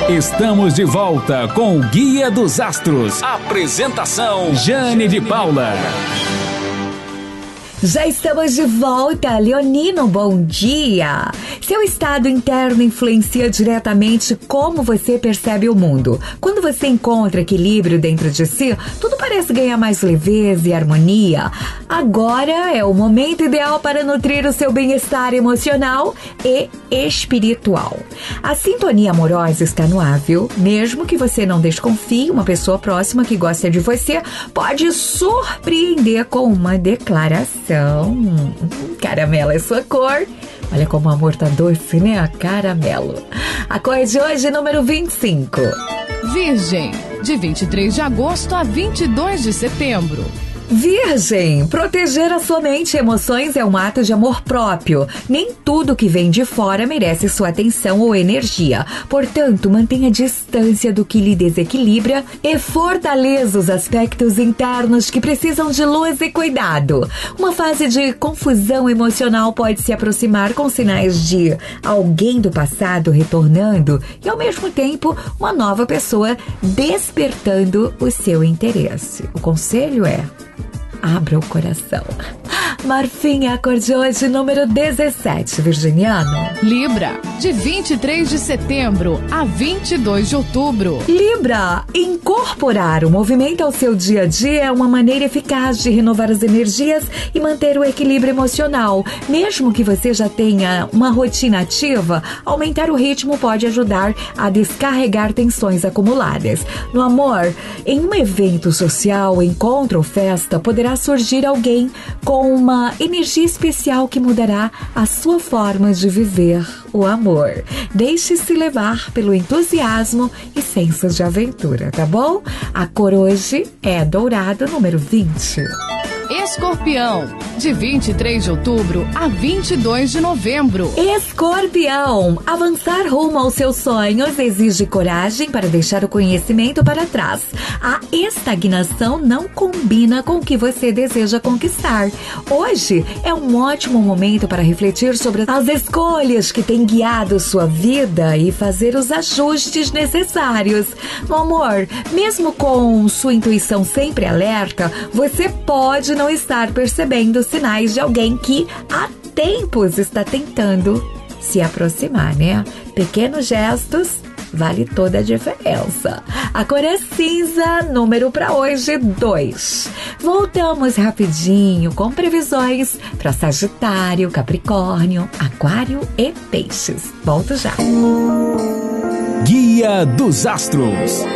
Estamos de volta com o Guia dos Astros. Apresentação: Jane de Paula. Já estamos de volta, Leonino, bom dia! Seu estado interno influencia diretamente como você percebe o mundo. Quando você encontra equilíbrio dentro de si, tudo parece ganhar mais leveza e harmonia. Agora é o momento ideal para nutrir o seu bem-estar emocional e espiritual. A sintonia amorosa está no ar, viu? Mesmo que você não desconfie, uma pessoa próxima que gosta de você pode surpreender com uma declaração. Caramelo é sua cor. Olha como o amor tá doce, né? Caramelo. A cor de hoje, número 25. Virgem, de 23 de agosto a 22 de setembro. Virgem, proteger a sua mente e emoções é um ato de amor próprio. Nem tudo que vem de fora merece sua atenção ou energia. Portanto, mantenha distância do que lhe desequilibra e fortaleça os aspectos internos que precisam de luz e cuidado. Uma fase de confusão emocional pode se aproximar com sinais de alguém do passado retornando e, ao mesmo tempo, uma nova pessoa despertando o seu interesse. O conselho é: abra o coração. Marfim é a cor de hoje, número 17, virginiano. Libra, de 23 de setembro a 22 de outubro. Libra, incorporar o movimento ao seu dia a dia é uma maneira eficaz de renovar as energias e manter o equilíbrio emocional. Mesmo que você já tenha uma rotina ativa, aumentar o ritmo pode ajudar a descarregar tensões acumuladas. No amor, em um evento social, encontro ou festa, poderá surgir alguém com uma energia especial que mudará a sua forma de viver o amor. Deixe-se levar pelo entusiasmo e senso de aventura, tá bom? A cor hoje é dourado, número 20. Escorpião, de 23 de outubro a 22 de novembro. Escorpião, avançar rumo aos seus sonhos exige coragem para deixar o conhecimento para trás. A estagnação não combina com o que você deseja conquistar. Hoje é um ótimo momento para refletir sobre as escolhas que têm guiado sua vida e fazer os ajustes necessários. No amor, mesmo com sua intuição sempre alerta, você pode não estar percebendo sinais de alguém que há tempos está tentando se aproximar, né? Pequenos gestos vale toda a diferença. A cor é cinza, número para hoje 2. Voltamos rapidinho com previsões para Sagitário, Capricórnio, Aquário e Peixes. Volto já. Guia dos Astros.